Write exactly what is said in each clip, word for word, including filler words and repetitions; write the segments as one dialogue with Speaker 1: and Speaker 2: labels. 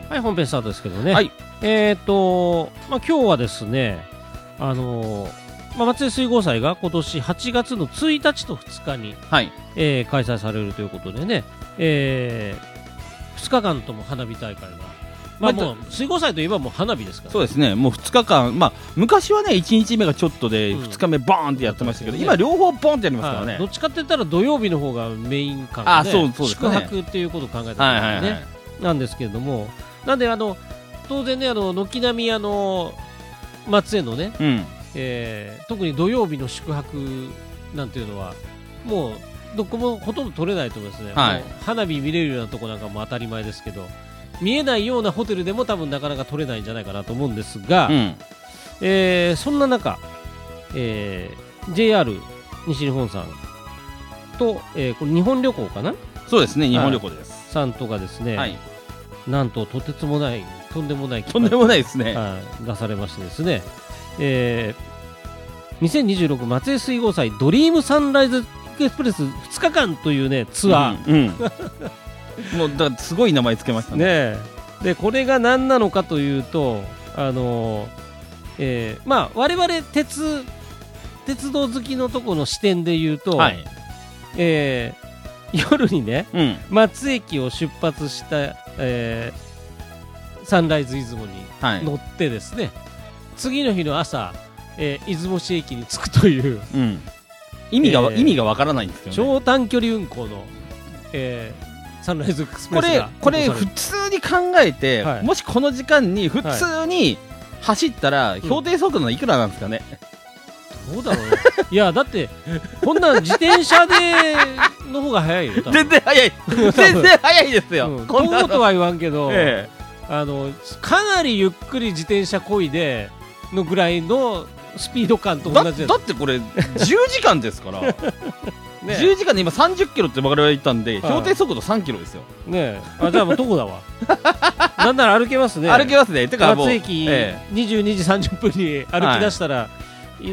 Speaker 1: はい、本編スタートですけどね。
Speaker 2: はい。
Speaker 1: えっ、ー、と、まあ、今日はですね、あのー、まあ、松江水郷祭が今年はちがつのついたちとふつかに、
Speaker 2: はい。
Speaker 1: えー、開催されるということでね、えー、ふつかかんとも花火大会が、まあ、もう水郷祭といえばもう花火ですから、ね、
Speaker 2: そうですね、もうふつかかん、まあ、昔はねいちにちめがちょっとでふつかめボーンってやってましたけど、うん、今両方ボーンってやりますからね、
Speaker 1: はい、どっちかって言ったら土曜日の方がメイン感で、ね、
Speaker 2: あそうそうですね、
Speaker 1: 宿泊っていうことを考えたらね、はいはいはい、なんですけれども、なんであの当然ね、あの軒並みあの松江のね、うん、えー、特に土曜日の宿泊なんていうのはもうどこもほとんど取れないと思いますね、はい、もう花火見れるようなとこなんかも当たり前ですけど、見えないようなホテルでも多分なかなか取れないんじゃないかなと思うんですが、うん、えー、そんな中、えー、ジェイアール 西日本さんと、えー、これ日本旅行かな、
Speaker 2: そうですね、日本旅行です、
Speaker 1: はい、さんとかですね、はい、なんととてつもないとんでもない
Speaker 2: とんでもないですね、
Speaker 1: はい、出されましてですね、えー、にせんにじゅうろく松江水郷祭ドリームサンライズエクスプレスふつかかんというねツアー、うんうん
Speaker 2: もうだからすごい名前つけました ね,
Speaker 1: ねでこれが何なのかというと、あのーえー、まあ我々鉄鉄道好きのところの視点で言うと、はい、えー、夜にね、うん、松駅を出発した、えー、サンライズ出雲に乗ってですね、はい、次の日の朝、えー、出雲市駅に着くという、うん、
Speaker 2: 意味が、えー、意味がわからないんですよね。
Speaker 1: 超短距離運行の、えーサンライズエクスプレスが
Speaker 2: これこれ普通に考えて、はい、もしこの時間に普通に走ったら、はい、標定速度のいくらなんですかね、
Speaker 1: うん、どうだろうねいやだってこんな自転車での方が早いよ
Speaker 2: 全然早い全然早いですよ、
Speaker 1: うん、こんなことは言わんけど、ええ、あのかなりゆっくり自転車こいでのぐらいのスピード感と同じ
Speaker 2: だ, だってこれじゅうじかんですからね、じゅうじかんで今さんじゅっキロって我々言ったんで、はい、標定速度さんキロですよ。
Speaker 1: ねあじゃあもうどこだわなんなら歩けますね。
Speaker 2: 歩けますね。てかもう
Speaker 1: 松駅、ええ、にじゅうにじさんじゅっぷんに歩き出したら、はい、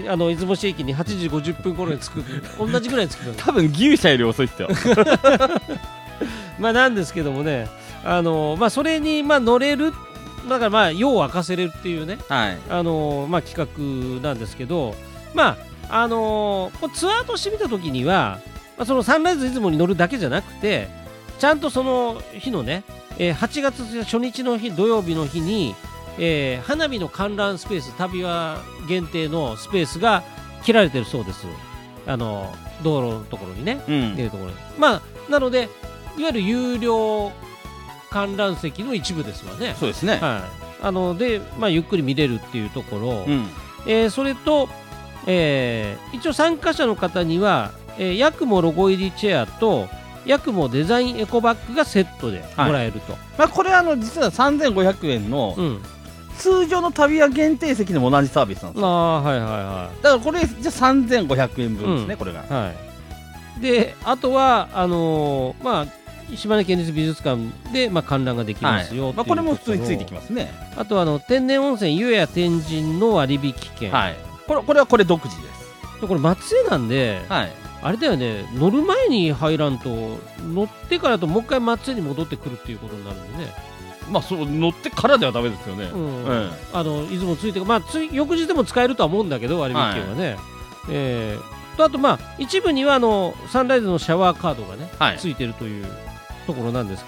Speaker 1: あの出雲市駅にはちじごじゅっぷん頃に着く同じぐらいに着く
Speaker 2: 多分牛舎より遅いですよ
Speaker 1: まあなんですけどもね、あのまあそれにまあ乗れるだからまあ夜を明かせれるっていうね、はい、あのまあ企画なんですけど、まああのー、ツアーとして見たときには、まあ、そのサンライズ出雲に乗るだけじゃなくてちゃんとその日のね、えー、はちがつ初日の日土曜日の日に、えー、花火の観覧スペース旅は限定のスペースが切られてるそうです。あの道路のところにね、うん、っていうところに、まあ、なのでいわゆる有料観覧席の一部ですわね。
Speaker 2: そうですね、
Speaker 1: はい、あので、まあ、ゆっくり見れるっていうところ、うん、えー、それとえー、一応参加者の方には、えー、ヤクモロゴ入りチェアとヤクモデザインエコバッグがセットでもらえると、はい、
Speaker 2: まあ、これはあの実はさんぜんごひゃくえんの、うん、通常の旅屋限定席でも同じサービスなんですよ。
Speaker 1: あ、はいはいはい、
Speaker 2: だからこれじゃあさんぜんごひゃくえんぶんですね、うん、これが、
Speaker 1: はい、であとはあのー、まあ島根県立美術館で、まあ、観覧ができますよ、はい、
Speaker 2: まあ、これも普通についてきますね。
Speaker 1: あとはあの天然温泉湯や天神の割引券、
Speaker 2: はい、これ、これはこれ独自です。
Speaker 1: これ松江なんで、はい、あれだよね、乗る前に入らんと乗ってからともう一回松江に戻ってくるっていうことになるんでね。
Speaker 2: まあそう乗ってからではダメですよね、うんうん、
Speaker 1: あの出雲ついて、まあ、つ翌日でも使えるとは思うんだけど割引券はね、はい、えー、とあとまあ一部にはあのサンライズのシャワーカードがね、はい、ついてるというところなんですけど